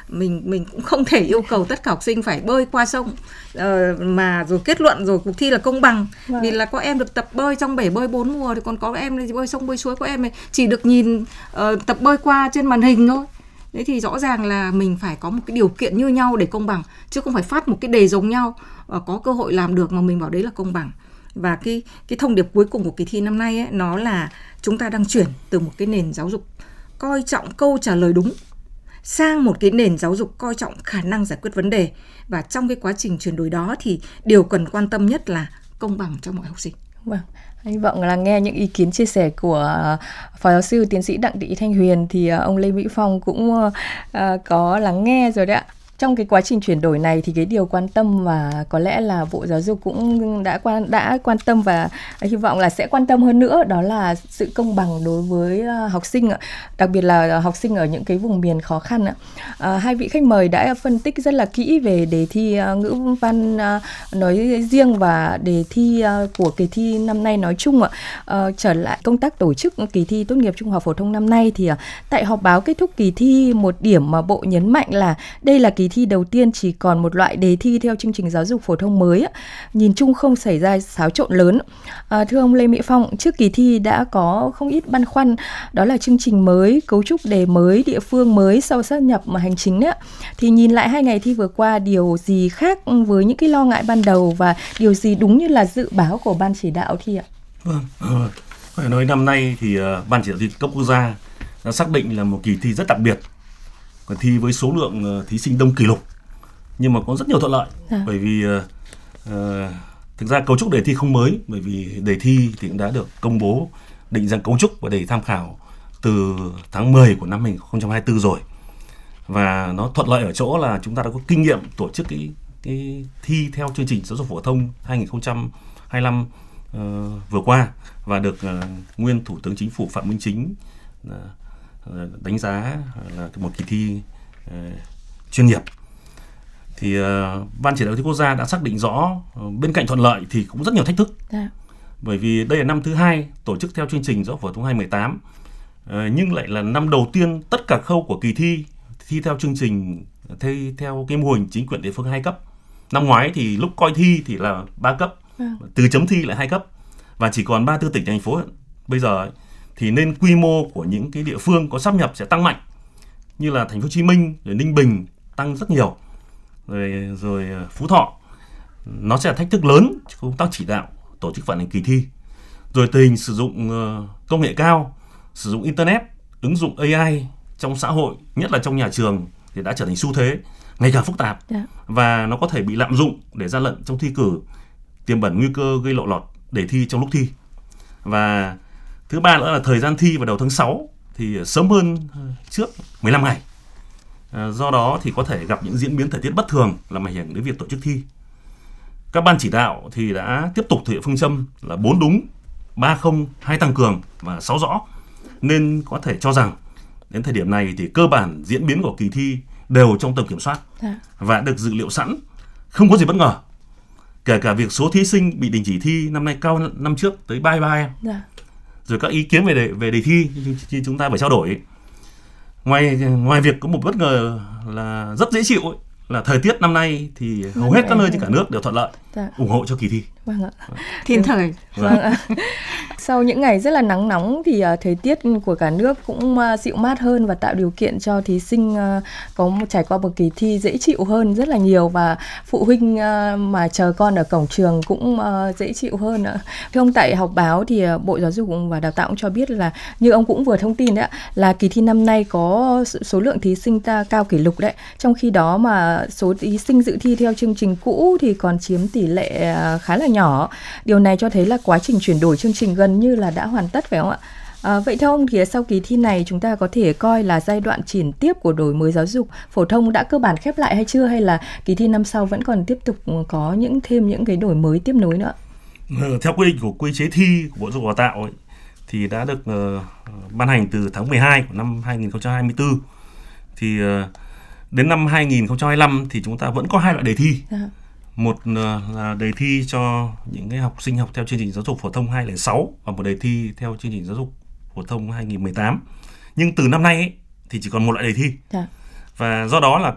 mình cũng không thể yêu cầu tất cả học sinh phải bơi qua sông mà rồi kết luận rồi cuộc thi là công bằng. Vì là có em được tập bơi trong bể bơi 4 mùa thì còn có em thì bơi sông bơi suối, có em chỉ được nhìn tập bơi qua trên màn hình thôi. Thế thì rõ ràng là mình phải có một cái điều kiện như nhau để công bằng, chứ không phải phát một cái đề giống nhau có cơ hội làm được mà mình bảo đấy là công bằng. Và cái thông điệp cuối cùng của kỳ thi năm nay ấy, nó là chúng ta đang chuyển từ một cái nền giáo dục coi trọng câu trả lời đúng sang một cái nền giáo dục coi trọng khả năng giải quyết vấn đề. Và trong cái quá trình chuyển đổi đó thì điều cần quan tâm nhất là công bằng cho mọi học sinh. Vâng, hy vọng là nghe những ý kiến chia sẻ của Phó Giáo sư Tiến sĩ Đặng Thị Thanh Huyền thì ông Lê Mỹ Phong cũng có lắng nghe rồi đấy ạ. Trong cái quá trình chuyển đổi này thì cái điều quan tâm và có lẽ là Bộ Giáo dục cũng đã quan tâm và hy vọng là sẽ quan tâm hơn nữa, đó là sự công bằng đối với học sinh, đặc biệt là học sinh ở những cái vùng miền khó khăn. Hai vị khách mời đã phân tích rất là kỹ về đề thi ngữ văn nói riêng và đề thi của kỳ thi năm nay nói chung. Trở lại công tác tổ chức kỳ thi tốt nghiệp trung học phổ thông năm nay thì tại họp báo kết thúc kỳ thi, một điểm mà Bộ nhấn mạnh là đây là kỳ thi đầu tiên chỉ còn một loại đề thi theo chương trình giáo dục phổ thông mới, nhìn chung không xảy ra xáo trộn lớn. Thưa ông Lê Mỹ Phong, trước kỳ thi đã có không ít băn khoăn, đó là chương trình mới, cấu trúc đề mới, địa phương mới sau sát nhập mà hành chính ấy, thì nhìn lại 2 ngày thi vừa qua, điều gì khác với những cái lo ngại ban đầu và điều gì đúng như là dự báo của ban chỉ đạo thi ạ? Vâng, phải nói năm nay thì ban chỉ đạo thi cấp quốc gia đã xác định là một kỳ thi rất đặc biệt. Còn thi với số lượng thí sinh đông kỷ lục, nhưng mà có rất nhiều thuận lợi. Bởi vì thực ra cấu trúc đề thi không mới, bởi vì đề thi thì cũng đã được công bố định dạng cấu trúc và đề tham khảo từ tháng 10 của năm 2024 rồi. Và nó thuận lợi ở chỗ là chúng ta đã có kinh nghiệm tổ chức cái thi theo chương trình giáo dục phổ thông 2025 vừa qua, và được nguyên Thủ tướng Chính phủ Phạm Minh Chính đánh giá là một kỳ thi chuyên nghiệp. Thì ban chỉ đạo thi quốc gia đã xác định rõ bên cạnh thuận lợi thì cũng rất nhiều thách thức. Bởi vì đây là năm thứ 2 tổ chức theo chương trình giáo dục phổ thông 2018, nhưng lại là năm đầu tiên tất cả khâu của kỳ thi theo chương trình theo cái mô hình chính quyền địa phương 2 cấp. Năm ngoái thì lúc coi thi thì là 3 cấp, từ chấm thi lại 2 cấp, và chỉ còn 34 tỉnh thành phố bây giờ ấy, thì nên quy mô của những cái địa phương có sáp nhập sẽ tăng mạnh, như là thành phố Hồ Chí Minh, rồi Ninh Bình tăng rất nhiều, rồi Phú Thọ. Nó sẽ là thách thức lớn công tác chỉ đạo tổ chức vận hành kỳ thi. Rồi tình hình sử dụng công nghệ cao, sử dụng internet, ứng dụng AI trong xã hội, nhất là trong nhà trường, thì đã trở thành xu thế ngày càng phức tạp, và nó có thể bị lạm dụng để gian lận trong thi cử, tiềm ẩn nguy cơ gây lộ lọt đề thi trong lúc thi. Và thứ ba nữa là thời gian thi vào đầu tháng 6 thì sớm hơn trước 15 ngày. Do đó thì có thể gặp những diễn biến thời tiết bất thường làm ảnh hưởng đến việc tổ chức thi. Các ban chỉ đạo thì đã tiếp tục thực hiện phương châm là 4 đúng, 3 không, 2 tăng cường và 6 rõ. Nên có thể cho rằng đến thời điểm này thì cơ bản diễn biến của kỳ thi đều trong tầm kiểm soát và được dự liệu sẵn, không có gì bất ngờ. Kể cả việc số thí sinh bị đình chỉ thi năm nay cao năm trước tới 33 em. Rồi các ý kiến về đề thi như chúng ta phải trao đổi. Ngoài việc có một bất ngờ là rất dễ chịu ấy, là thời tiết năm nay thì hầu hết các nơi trên cả nước đều thuận lợi, ủng hộ cho kỳ thi. Vâng ạ. Thiên thời. Vâng ạ. Sau những ngày rất là nắng nóng thì thời tiết của cả nước cũng dịu mát hơn và tạo điều kiện cho thí sinh trải qua một kỳ thi dễ chịu hơn rất là nhiều, và phụ huynh mà chờ con ở cổng trường cũng dễ chịu hơn ạ. Thưa ông, tại họp báo thì Bộ Giáo dục và Đào tạo cũng cho biết là, như ông cũng vừa thông tin đấy, là kỳ thi năm nay có số lượng thí sinh cao kỷ lục đấy. Trong khi đó mà số thí sinh dự thi theo chương trình cũ thì còn chiếm tỷ lệ khá là nhỏ. Điều này cho thấy là quá trình chuyển đổi chương trình gần như là đã hoàn tất, phải không ạ? Vậy theo ông thì sau kỳ thi này chúng ta có thể coi là giai đoạn triển tiếp của đổi mới giáo dục phổ thông đã cơ bản khép lại hay chưa, hay là kỳ thi năm sau vẫn còn tiếp tục có thêm những cái đổi mới tiếp nối nữa? Theo quy định của quy chế thi của Bộ Giáo dục và Đào tạo ấy, thì đã được ban hành từ tháng 12 của năm 2024. Thì đến năm 2025 thì chúng ta vẫn có 2 loại đề thi. Một là đề thi cho những cái học sinh học theo chương trình giáo dục phổ thông 2006 và một đề thi theo chương trình giáo dục phổ thông 2018. Nhưng từ năm nay ấy, thì chỉ còn một loại đề thi. Và do đó là